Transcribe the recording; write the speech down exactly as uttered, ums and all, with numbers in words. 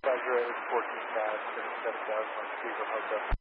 Roger, eight fourteen nine, set it down on Stephen Hotel.